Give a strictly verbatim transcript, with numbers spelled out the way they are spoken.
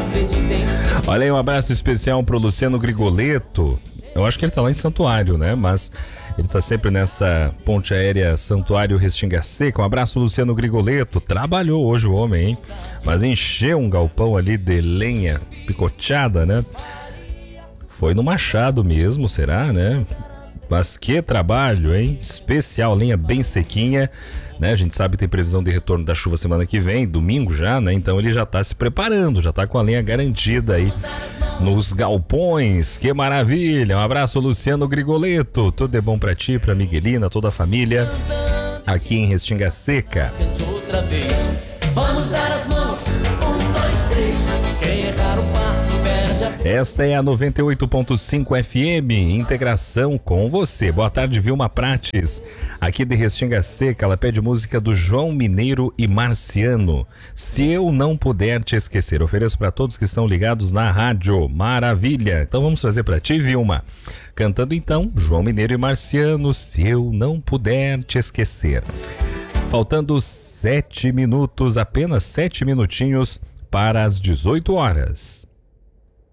Olha aí, um abraço especial pro Luciano Grigoleto. Eu acho que ele tá lá em Santuário, né? Mas ele tá sempre nessa ponte aérea Santuário Restinga Seca. Um abraço, Luciano Grigoleto. Trabalhou hoje o homem, hein? Mas encheu um galpão ali de lenha picoteada, né? Foi no Machado mesmo, será, né? Mas que trabalho, hein? Especial, lenha bem sequinha, né? A gente sabe que tem previsão de retorno da chuva semana que vem, domingo já, né? Então ele já tá se preparando, já tá com a lenha garantida aí nos galpões. Que maravilha! Um abraço, Luciano Grigoleto. Tudo de bom pra ti, pra Miguelina, toda a família aqui em Restinga Seca. Outra vez, vamos dar as mãos. Um, dois, três. Quem errar o passo perde a... Esta é a noventa e oito ponto cinco F M, integração com você. Boa tarde, Vilma Prates, aqui de Restinga Seca. Ela pede música do João Mineiro e Marciano, Se Eu Não Puder Te Esquecer. Ofereço para todos que estão ligados na rádio. Maravilha! Então vamos fazer para ti, Vilma. Cantando então, João Mineiro e Marciano, Se Eu Não Puder Te Esquecer. Faltando sete minutos, apenas sete minutinhos para as dezoito horas.